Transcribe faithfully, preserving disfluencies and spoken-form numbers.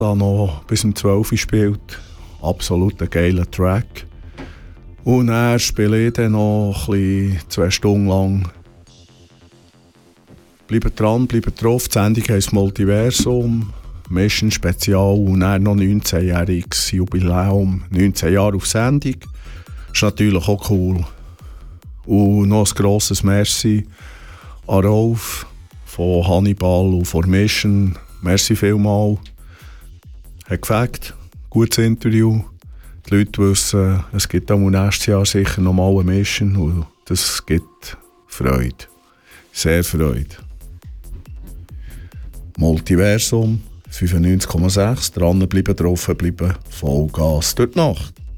Da noch bis um zwölf Uhr spielt. Absolut ein geiler Track. Und dann spiele ich dann noch ein bisschen, zwei Stunden lang. Bleibt dran, bleibt drauf. Die Sendung heisst Multiversum. Mission Spezial und dann noch neunzehnjähriges Jubiläum. neunzehn Jahre auf Sendung. Ist natürlich auch cool. Und noch ein grosses Merci an Rolf von Hannibal und von Mission. Merci vielmals. Hat gefällt. Gutes Interview. Die Leute wissen, es gibt auch nächstes Jahr sicher noch mal eine Mission und das gibt Freude. Sehr Freude. Multiversum fünfundneunzig Komma sechs. Dranbleiben, draufbleiben, Vollgas durch die Nacht.